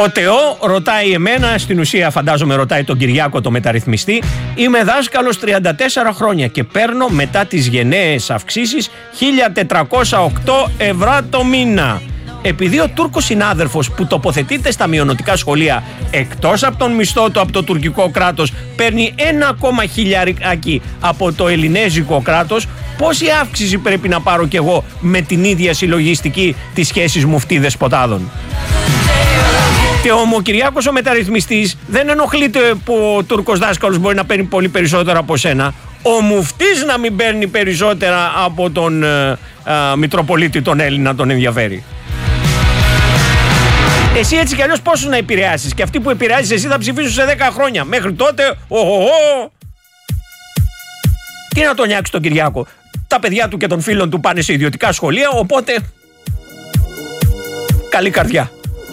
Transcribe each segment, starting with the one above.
Ο Τεό ρωτάει εμένα, στην ουσία φαντάζομαι ρωτάει τον Κυριάκο το μεταρρυθμιστή. Είμαι δάσκαλος 34 χρόνια και παίρνω μετά τις γενναίες αυξήσεις 1.408 ευρώ το μήνα. Επειδή ο Τούρκος συνάδελφος που τοποθετείται στα μειονοτικά σχολεία εκτός από τον μισθό του από το τουρκικό κράτος παίρνει 1,000 χιλιαράκι από το ελληνέζικο κράτος, πόση αύξηση πρέπει να πάρω κι εγώ με την ίδια συλλογιστική της σχέσης μουφτί-δεσποτάδων? Και ο Κυριάκος ο μεταρρυθμιστής δεν ενοχλείται που ο Τούρκος δάσκαλος μπορεί να παίρνει πολύ περισσότερα από σένα. Ο μουφτής να μην παίρνει περισσότερα από τον Μητροπολίτη τον Έλληνα τον ενδιαφέρει. Εσύ έτσι κι αλλιώς πόσους να επηρεάσεις? Και αυτοί που επηρεάζεις εσύ θα ψηφίσουν σε 10 χρόνια. Μέχρι τότε, τι να τον νιάξει τον Κυριάκο? Τα παιδιά του και των φίλων του πάνε σε ιδιωτικά σχολεία, οπότε καλή καρδιά.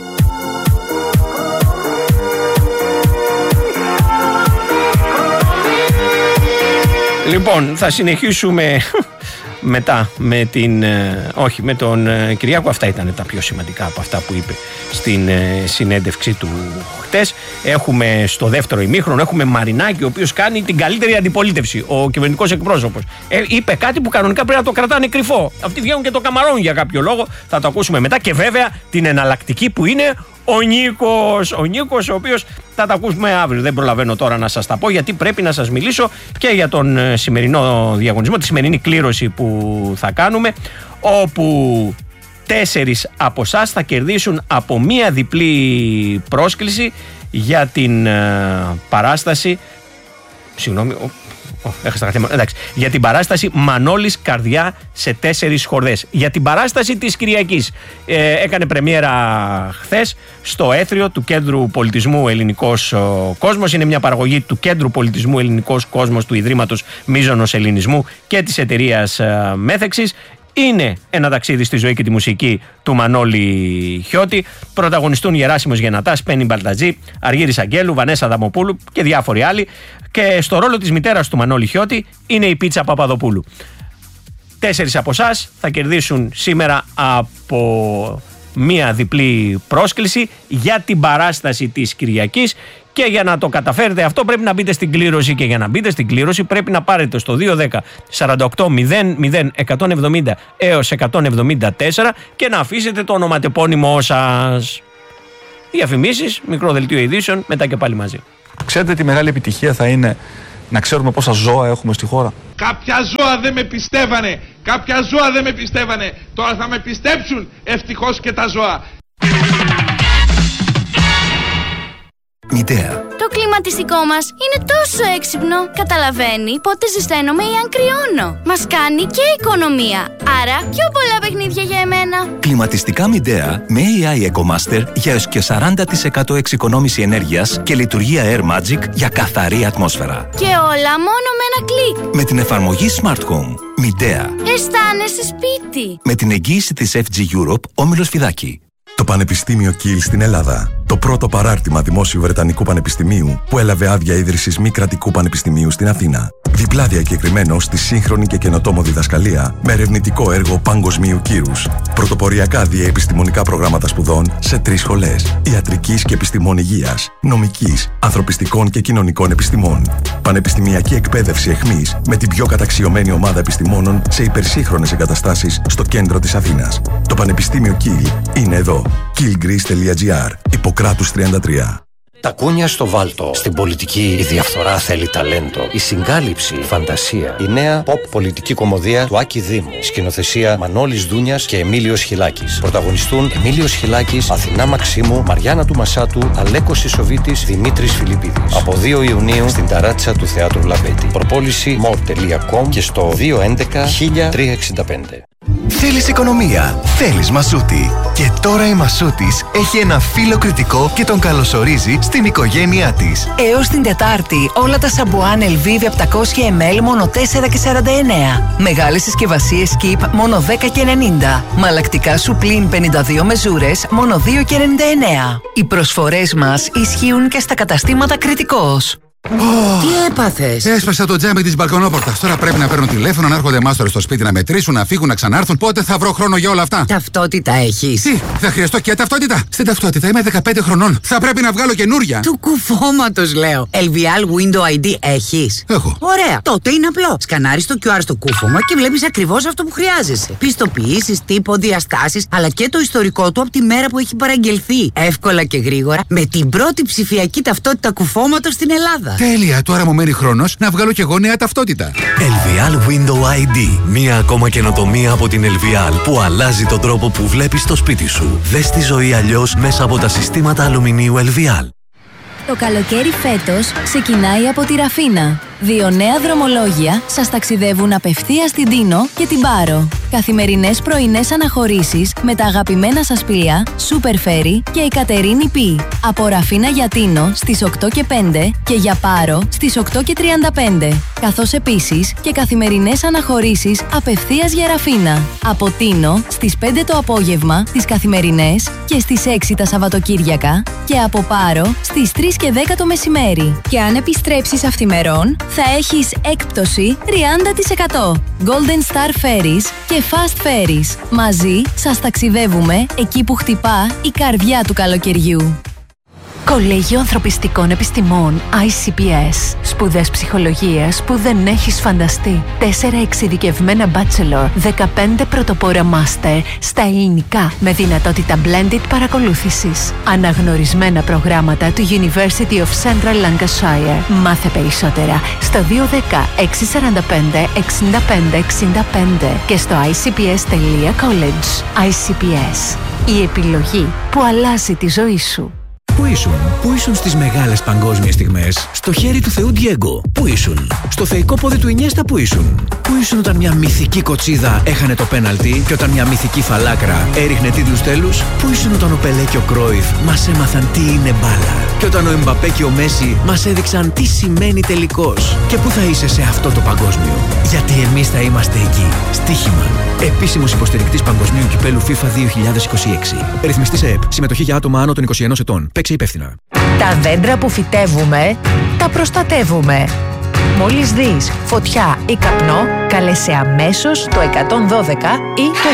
Λοιπόν, θα συνεχίσουμε μετά με με τον Κυριάκο. Αυτά ήταν τα πιο σημαντικά από αυτά που είπε στην συνέντευξή του χτες. Έχουμε στο δεύτερο ημίχρονο, έχουμε Μαρινάκη, ο οποίος κάνει την καλύτερη αντιπολίτευση, ο κυβερνητικός εκπρόσωπος. Είπε κάτι που κανονικά πρέπει να το κρατάνε κρυφό. Αυτοί βγαίνουν και το καμαρώνουν για κάποιο λόγο. Θα το ακούσουμε μετά. Και βέβαια την εναλλακτική που είναι ο Νίκος, ο οποίος θα τα ακούσουμε αύριο. Δεν προλαβαίνω τώρα να σας τα πω, γιατί πρέπει να σας μιλήσω και για τον σημερινό διαγωνισμό, τη σημερινή κλήρωση που θα κάνουμε, όπου 4 από εσάς θα κερδίσουν από μία διπλή πρόσκληση για την παράσταση. Συγγνώμη, εντάξει, για την παράσταση Μανώλης Καρδιά σε 4 χορδές. Για την παράσταση της Κυριακής. Έκανε πρεμιέρα χθες στο Έθριο του Κέντρου Πολιτισμού Ελληνικός Κόσμος. Είναι μια παραγωγή του Κέντρου Πολιτισμού Ελληνικός Κόσμος, του Ιδρύματος Μίζωνος Ελληνισμού και της εταιρείας Μέθεξης. Είναι ένα ταξίδι στη ζωή και τη μουσική του Μανώλη Χιώτη. Πρωταγωνιστούν Γεράσιμος Γεννατάς, Πέννη Μπαλτατζή, Αργύρης Αγγέλου, Βανέσα Δαμοπούλου και διάφοροι άλλοι. Και στο ρόλο της μητέρας του Μανώλη Χιώτη είναι η Πίτσα Παπαδοπούλου. 4 από εσάς θα κερδίσουν σήμερα από μία διπλή πρόσκληση για την παράσταση της Κυριακής. Και για να το καταφέρετε αυτό πρέπει να μπείτε στην κλήρωση. Και για να μπείτε στην κλήρωση πρέπει να πάρετε στο 210 48 00 170 έως 174 και να αφήσετε το ονοματεπώνυμό σας. Διαφημίσεις, μικρό δελτίο ειδήσεων, μετά και πάλι μαζί. Ξέρετε τι μεγάλη επιτυχία θα είναι να ξέρουμε πόσα ζώα έχουμε στη χώρα? Κάποια ζώα δεν με πιστεύανε. Τώρα θα με πιστέψουν, ευτυχώς και τα ζώα. Μητέα. Το κλιματιστικό μας είναι τόσο έξυπνο. Καταλαβαίνει πότε ζεσταίνομαι ή αν κρυώνω. Μας κάνει και οικονομία. Άρα πιο πολλά παιχνίδια για εμένα. Κλιματιστικά Μητέα με AI EcoMaster για έως και 40% εξοικονόμηση ενέργειας και λειτουργία Air Magic για καθαρή ατμόσφαιρα. Και όλα μόνο με ένα κλικ. Με την εφαρμογή Smart Home. Μητέα. Αισθάνεσαι σπίτι. Με την εγγύηση της FG Europe, Όμιλος Φιδάκη. Το Πανεπιστήμιο Κιλ στην Ελλάδα. Το πρώτο παράρτημα δημόσιου Βρετανικού Πανεπιστημίου που έλαβε άδεια ίδρυσης μη κρατικού πανεπιστημίου στην Αθήνα. Διπλά διακεκριμένο στη σύγχρονη και καινοτόμο διδασκαλία με ερευνητικό έργο παγκοσμίου κύρους. Πρωτοποριακά διαεπιστημονικά προγράμματα σπουδών σε 3 σχολές. Ιατρικής και επιστημών υγείας, νομικής, ανθρωπιστικών και κοινωνικών επιστημών. Πανεπιστημιακή εκπαίδευση εχμής με την πιο καταξιωμένη ομάδα επιστημόνων σε υπερσύγχρονες εγκαταστάσεις στο κέντρο της Αθήνας. Το Πανεπιστήμιο Κιλ είναι εδώ. killgreece.gr. Ιπποκράτους 33. Τα κούνια στο βάλτο. Στην πολιτική η διαφθορά θέλει ταλέντο. Η συγκάλυψη, η φαντασία. Η νέα pop πολιτική κομμωδία του Άκη Δήμου. Σκηνοθεσία Μανώλης Δούνιας και Εμίλιος Χιλάκης. Πρωταγωνιστούν Εμίλιος Χιλάκης, Αθηνά Μαξίμου, Μαριάννα του Μασάτου, Αλέκος Ισοβίτης, Δημήτρης Φιλιππίδης. Από 2 Ιουνίου στην ταράτσα του Θεάτρου Λαμπέτη. Προπόληση more.com και στο 211 1365. Θέλεις οικονομία, θέλεις Μασούτη. Και τώρα η Μασούτης έχει ένα φίλο κριτικό και τον καλωσορίζει στην οικογένειά της. Έως την Τετάρτη όλα τα σαμπουάν Elvive 700 ml μόνο 4,49. Μεγάλες συσκευασίες Keep μόνο 10,90. Μαλακτικά Supreme 52 μεζούρες μόνο 2,99. Οι προσφορές μας ισχύουν και στα καταστήματα Κριτικός. Τι έπαθες? Έσπασα το τζάμι της μπαλκονόπορτας. Τώρα πρέπει να παίρνω τηλέφωνο, να έρχονται μάστορες στο σπίτι να μετρήσουν, να φύγουν, να ξανάρθουν. Πότε θα βρω χρόνο για όλα αυτά? Ταυτότητα έχεις? Τι, θα χρειαστώ και ταυτότητα? Στην ταυτότητα είμαι 15 χρονών. Θα πρέπει να βγάλω καινούρια. Του κουφώματος λέω. LVL Window ID έχεις? Έχω. Ωραία. Τότε είναι απλό. Σκανάρεις το QR στο κούφωμα και βλέπεις ακριβώς αυτό που χρειάζεσαι. Πιστοποιήσεις, τύπο, διαστάσεις, αλλά και το ιστορικό του από τη μέρα που έχει παραγγελθεί. Εύκολα και γρήγορα με την πρώτη ψηφιακή ταυτότητα κουφώματος στην Ελλάδα. Τέλεια, τώρα μου μένει χρόνος να βγάλω κι εγώ νέα ταυτότητα. LVL Window ID. Μία ακόμα καινοτομία από την LVL που αλλάζει τον τρόπο που βλέπεις το σπίτι σου. Δες τη ζωή αλλιώς μέσα από τα συστήματα αλουμινίου LVL. Το καλοκαίρι φέτος ξεκινάει από τη Ραφίνα. 2 νέα δρομολόγια σας ταξιδεύουν απευθείας στην Τίνο και την Πάρο. Καθημερινές πρωινές αναχωρήσεις με τα αγαπημένα σας πλοία Super Ferry και η Κατερίνη Πι. Από Ραφίνα για Τίνο στις 8 και 5 και για Πάρο στις 8 και 35. Καθώς επίσης και καθημερινές αναχωρήσεις απευθείας για Ραφίνα. Από Τίνο στις 5 το απόγευμα τις καθημερινές και στις 6 τα Σαββατοκύριακα και από Πάρο στις 3 και 10 το μεσημέρι. Και αν επιστρέψεις αυθημερών θα έχεις έκπτωση 30%. Golden Star Ferries και Fast Ferries. Μαζί σας ταξιδεύουμε εκεί που χτυπά η καρδιά του καλοκαιριού. Κολέγιο Ανθρωπιστικών Επιστημών ICPS. Σπουδές ψυχολογίας που δεν έχεις φανταστεί. 4 εξειδικευμένα bachelor, 15 πρωτοπόρα master στα ελληνικά με δυνατότητα blended παρακολούθησης. Αναγνωρισμένα προγράμματα του University of Central Lancashire. Μάθε περισσότερα στο 210 645 65 65 και στο icps.college. ICPS. Η επιλογή που αλλάζει τη ζωή σου. Πού ήσουν στις μεγάλες παγκόσμιες στιγμές? Στο χέρι του Θεού Ντιέγκο. Πού ήσουν? Στο θεϊκό πόδι του Ινιέστα. Πού ήσουν? Πού ήσουν όταν μια μυθική κοτσίδα έχανε το πέναλτι και όταν μια μυθική φαλάκρα έριχνε τίτλους τέλους? Πού ήσουν όταν ο Πελέ και ο Κρόιφ μας έμαθαν τι είναι μπάλα? Και όταν ο Εμπαπέ και ο Μέση μας έδειξαν τι σημαίνει τελικός? Και πού θα είσαι σε αυτό το παγκόσμιο? Γιατί εμείς θα είμαστε εκεί. Στοίχημα. Επίσημος υποστηρικτής Παγκοσμίου Κυπέλου FIFA 2026. Ρυθμιστής ΕΕΠ. Συμμετοχή για άτομα άνω των 21 ετών. Παίξε υπεύθυνα. Τα δέντρα που φυτεύουμε, τα προστατεύουμε. Μόλις δεις φωτιά ή καπνό, κάλεσε αμέσως το 112 ή το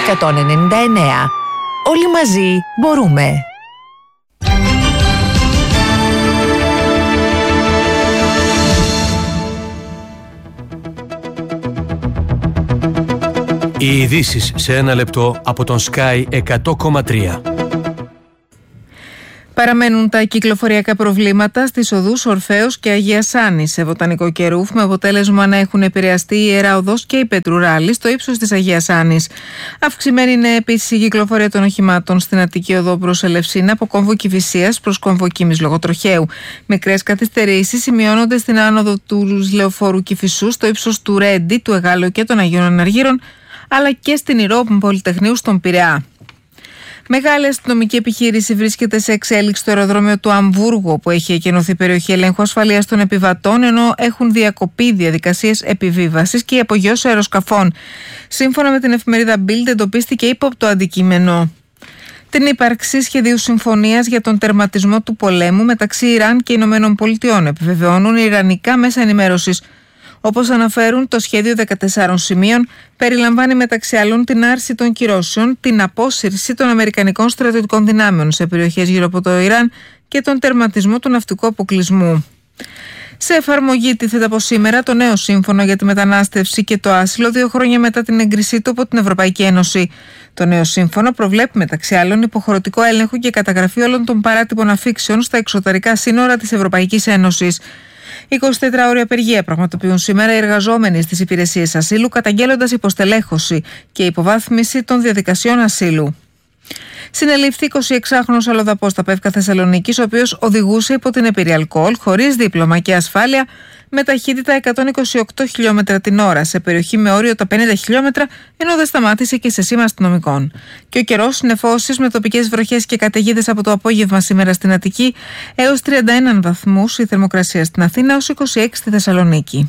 199. Όλοι μαζί μπορούμε. Οι ειδήσεις σε 1 λεπτό από τον Sky 100,3. Παραμένουν τα κυκλοφοριακά προβλήματα στις οδούς Ορφέως και Αγίας Άννης σε Βοτανικό και Ρούφ, με αποτέλεσμα να έχουν επηρεαστεί η Ιερά Οδός και η Πετρουράλη στο ύψος της Αγίας Άννης. Αυξημένη είναι επίσης η κυκλοφορία των οχημάτων στην Αττική Οδό προς Ελευσίνα από κόμβο Κηφισίας προς κόμβο Κίμης λόγω τροχαίου. Μικρές καθυστερήσεις σημειώνονται στην άνοδο του λεωφόρου Κηφισού στο ύψος του Ρέντι, του Εγάλεου και των Αγίων Αναργύρων, αλλά και στην Ηρώ Πολυτεχνείου στον Πειραιά. Μεγάλη αστυνομική επιχείρηση βρίσκεται σε εξέλιξη στο αεροδρόμιο του Αμβούργου, που έχει εκενωθεί περιοχή ελέγχου ασφαλείας των επιβατών, ενώ έχουν διακοπεί διαδικασίες επιβίβασης και η απογειώση αεροσκαφών. Σύμφωνα με την εφημερίδα Bild, εντοπίστηκε ύποπτο αντικείμενο. Την ύπαρξη σχεδίου συμφωνίας για τον τερματισμό του πολέμου μεταξύ Ιράν και Ηνωμένων Πολιτειών επιβεβαιώνουν ιρανικά μέσα ενημέρωσης. Όπως αναφέρουν, το σχέδιο 14 σημείων περιλαμβάνει μεταξύ άλλων την άρση των κυρώσεων, την απόσυρση των αμερικανικών στρατιωτικών δυνάμεων σε περιοχές γύρω από το Ιράν και τον τερματισμό του ναυτικού αποκλεισμού. Σε εφαρμογή τίθεται από σήμερα το νέο σύμφωνο για τη μετανάστευση και το άσυλο, 2 χρόνια μετά την έγκρισή του από την Ευρωπαϊκή Ένωση. Το νέο σύμφωνο προβλέπει μεταξύ άλλων υποχρεωτικό έλεγχο και καταγραφή όλων των παράτυπων αφήξεων στα εξωτερικά σύνορα της Ευρωπαϊκής Ένωσης. 24 ώρια απεργία πραγματοποιούν σήμερα οι εργαζόμενοι στις υπηρεσίες ασύλου, καταγγέλλοντας υποστελέχωση και υποβάθμιση των διαδικασιών ασύλου. Συνελήφθη 26χρονος αλλοδαπός στα Πεύκα Θεσσαλονίκης, ο οποίος οδηγούσε υπό την επίρρη αλκοόλ, χωρίς δίπλωμα και ασφάλεια, με ταχύτητα 128 χιλιόμετρα την ώρα σε περιοχή με όριο τα 50 χιλιόμετρα, ενώ δεν σταμάτησε και σε σήμα αστυνομικών. Και ο καιρός, νεφώσεις με τοπικές βροχές και καταιγίδες από το απόγευμα σήμερα στην Αττική, έως 31 βαθμούς η θερμοκρασία στην Αθήνα, ως 26 στη Θεσσαλονίκη.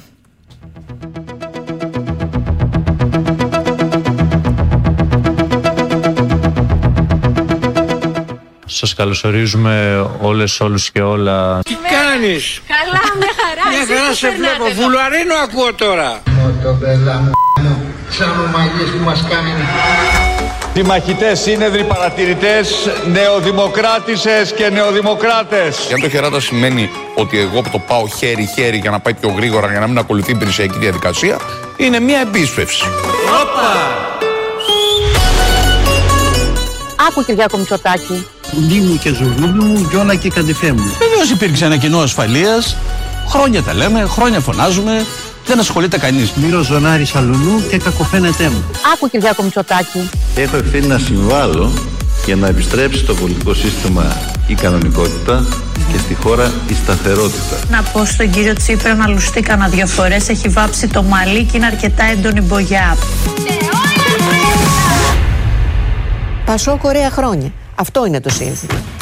Σας καλωσορίζουμε όλους και όλα. Τι κάνεις? Καλά, μια χαρά. Μια χαρά σε βλέπω. Βουλαρίνο ακούω τώρα. Μοτομπέλα μου, σαν ομαλίες που μας κάνουν. Οι μαχητές σύνεδροι, παρατηρητές, νεοδημοκράτησες και νεοδημοκράτες. Και αν το χεράτα σημαίνει ότι εγώ το πάω χέρι-χέρι για να πάει πιο γρήγορα, για να μην ακολουθεί η υπηρεσιακή διαδικασία, είναι μια επίσπευση. Άκου, Κυριάκο Μητσοτάκη. Πουλί μου και ζουρνούλι μου, γιόλα και καντιφέ μου. Βεβαίως υπήρξε ένα κοινό ασφαλείας. Χρόνια τα λέμε, χρόνια φωνάζουμε. Δεν ασχολείται κανείς. Μύρο ζωνάρι σαλουνού και κακοφαίνεται μου. Άκου, Κυριάκο Μητσοτάκη. Έχω ευθύνη να συμβάλλω για να επιστρέψει στο πολιτικό σύστημα η κανονικότητα και στη χώρα η σταθερότητα. Να πω στον κύριο Τσίπρα να λουστεί κανένα 2 φορές. Έχει βάψει το μαλλί και είναι αρκετά έντονη μπογιά. Πασόκ ωραία χρόνια. Αυτό είναι το σύνθημα.